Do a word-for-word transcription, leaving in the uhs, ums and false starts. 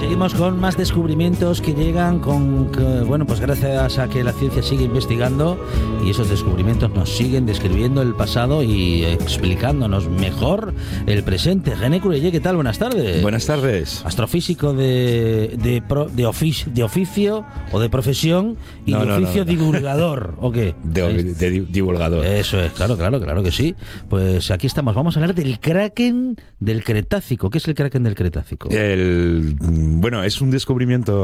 Seguimos con más descubrimientos que llegan con, que, bueno, pues gracias a que la ciencia sigue investigando y esos descubrimientos nos siguen describiendo el pasado y explicándonos mejor el presente. René Curellé, ¿qué tal? Buenas tardes. Buenas tardes. Astrofísico de de, pro, de, oficio, de oficio o de profesión y no, de no, oficio no, no. divulgador, ¿o qué? De, de divulgador. Eso es, claro, claro, claro que sí. Pues aquí estamos, vamos a hablar del Kraken del Cretácico. ¿Qué es el Kraken del Cretácico? El, bueno, es un descubrimiento